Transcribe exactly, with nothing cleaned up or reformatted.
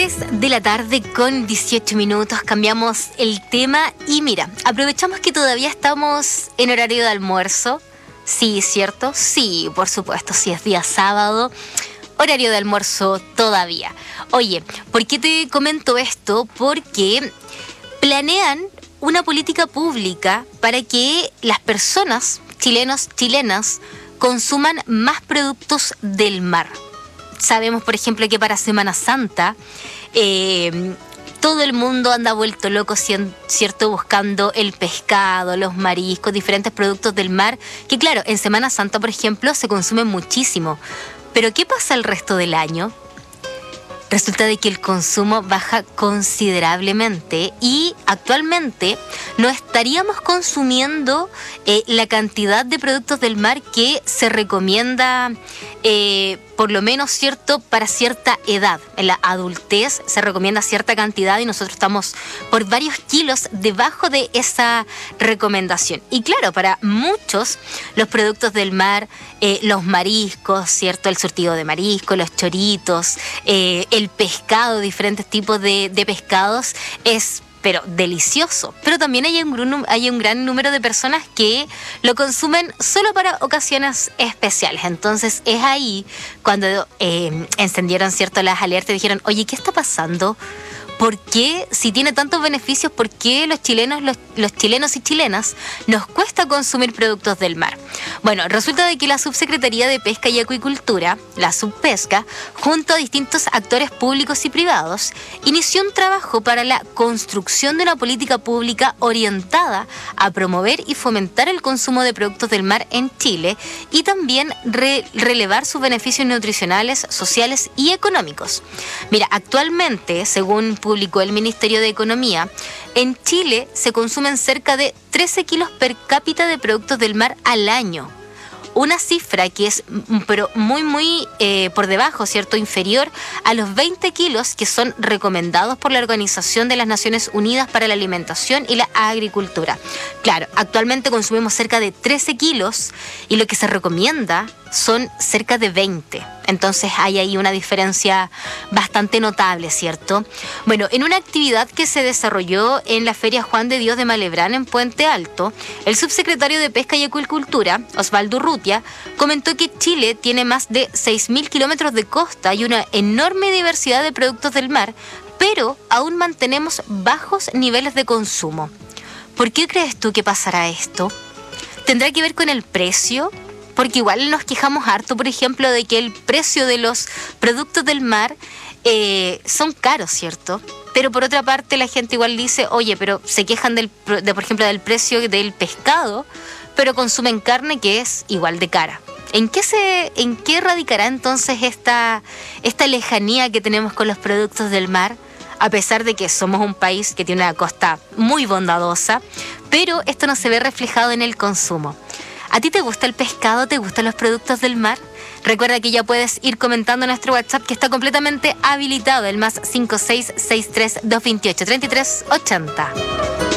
seis de la tarde con dieciocho minutos, cambiamos el tema y mira, aprovechamos que todavía estamos en horario de almuerzo. Sí, ¿cierto? Sí, por supuesto, si es día sábado, horario de almuerzo todavía. Oye, ¿por qué te comento esto? Porque planean una política pública para que las personas, chilenos, chilenas, consuman más productos del mar. Sabemos, por ejemplo, que para Semana Santa eh, todo el mundo anda vuelto loco, ¿cierto? Buscando el pescado, los mariscos, diferentes productos del mar, que claro, en Semana Santa, por ejemplo, se consumen muchísimo. Pero ¿qué pasa el resto del año? Resulta de que el consumo baja considerablemente y actualmente no estaríamos consumiendo eh, la cantidad de productos del mar que se recomienda, eh, por lo menos, ¿cierto?, para cierta edad. En la adultez se recomienda cierta cantidad y nosotros estamos por varios kilos debajo de esa recomendación. Y claro, para muchos los productos del mar, eh, los mariscos, ¿cierto?, el surtido de marisco, los choritos, eh, el pescado, diferentes tipos de, de pescados, es pero delicioso. Pero también hay un, hay un gran número de personas que lo consumen solo para ocasiones especiales. Entonces es ahí cuando eh, encendieron, ¿cierto?, las alertas y dijeron, oye, ¿qué está pasando? ¿Por qué, si tiene tantos beneficios, por qué los chilenos, los, los chilenos y chilenas nos cuesta consumir productos del mar? Bueno, resulta de que la Subsecretaría de Pesca y Acuicultura, la Subpesca, junto a distintos actores públicos y privados, inició un trabajo para la construcción de una política pública orientada a promover y fomentar el consumo de productos del mar en Chile y también re, relevar sus beneficios nutricionales, sociales y económicos. Mira, actualmente, según publicó el Ministerio de Economía, en Chile se consumen cerca de trece kilos per cápita de productos del mar al año. Una cifra que es pero muy, muy eh, por debajo, ¿cierto?, inferior a los veinte kilos que son recomendados por la Organización de las Naciones Unidas para la Alimentación y la Agricultura. Claro, actualmente consumimos cerca de trece kilos y lo que se recomienda son cerca de veinte. Entonces hay ahí una diferencia bastante notable, ¿cierto? Bueno, en una actividad que se desarrolló en la Feria Juan de Dios de Malebrán en Puente Alto, el subsecretario de Pesca y Acuicultura, Osvaldo Urrutia, comentó que Chile tiene más de seis mil kilómetros de costa y una enorme diversidad de productos del mar, pero aún mantenemos bajos niveles de consumo. ¿Por qué crees tú que pasará esto? ¿Tendrá que ver con el precio? Porque igual nos quejamos harto, por ejemplo, de que el precio de los productos del mar eh, son caros, ¿cierto? Pero por otra parte la gente igual dice, oye, pero se quejan del, de, por ejemplo, del precio del pescado, pero consumen carne que es igual de cara. ¿En qué se, en qué radicará entonces esta, esta lejanía que tenemos con los productos del mar? A pesar de que somos un país que tiene una costa muy bondadosa, pero esto no se ve reflejado en el consumo. ¿A ti te gusta el pescado? ¿Te gustan los productos del mar? Recuerda que ya puedes ir comentando en nuestro WhatsApp que está completamente habilitado, el más cinco seis seis tres dos dos ocho tres tres ocho cero.